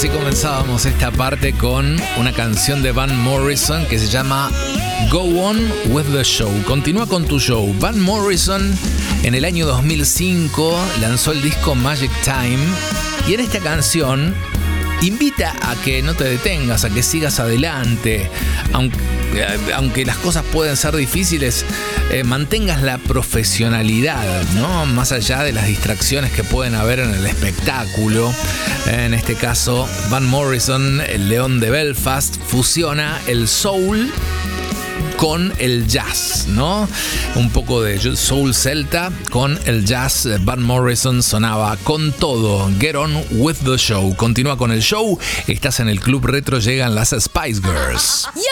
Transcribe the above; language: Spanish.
Así comenzábamos esta parte con una canción de Van Morrison que se llama Go On With The Show. Continúa con tu show. Van Morrison en el año 2005 lanzó el disco Magic Time y en esta canción invita a que no te detengas, a que sigas adelante. Aunque las cosas pueden ser difíciles, mantengas la profesionalidad, ¿no? Más allá de las distracciones que pueden haber en el espectáculo. En este caso, Van Morrison, el león de Belfast, fusiona el soul con el jazz, ¿no? Un poco de soul celta con el jazz. Van Morrison sonaba con todo. Get on with the show. Continúa con el show. Estás en el Club Retro. Llegan las Spice Girls.